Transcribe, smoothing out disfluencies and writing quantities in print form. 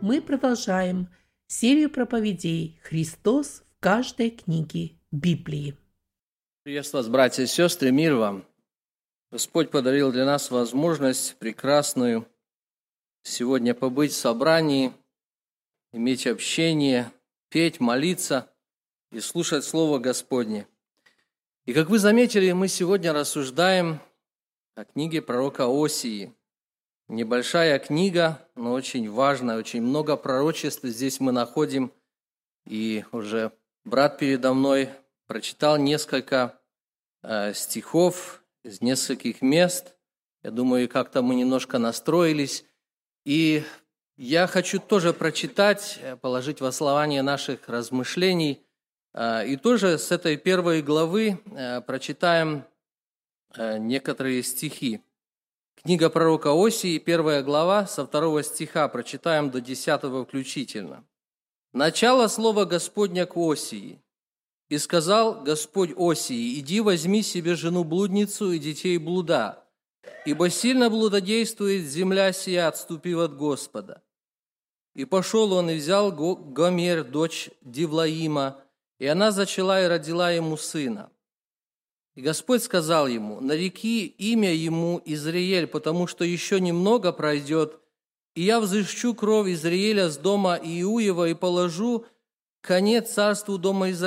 мы продолжаем серию проповедей «Христос в каждой книге Библии». Приветствую вас, братья и сестры, мир вам. Господь подарил для нас возможность прекрасную сегодня побыть в собрании, иметь общение, петь, молиться и слушать Слово Господне. И как вы заметили, мы сегодня рассуждаем о книге пророка Осии. Небольшая книга, но очень важная, очень много пророчеств здесь мы находим. И уже брат передо мной прочитал несколько стихов из нескольких мест. Я думаю, как-то мы немножко настроились. И я хочу тоже прочитать, положить в основание наших размышлений. И тоже с этой первой главы прочитаем некоторые стихи. Книга пророка Осии, 1 глава, со 2 стиха прочитаем до 10 включительно. «Начало слова Господня к Осии. И сказал Господь Осии: иди, возьми себе жену-блудницу и детей блуда, ибо сильно блудодействует земля сия, отступив от Господа. И пошел он и взял Гомер, дочь Дивлаима, и она зачала и родила ему сына. И Господь сказал ему: нареки имя ему Израиль, потому что еще немного пройдет, и я взыщу кровь Израиля с дома Иуева и положу конец царству дома Израиля.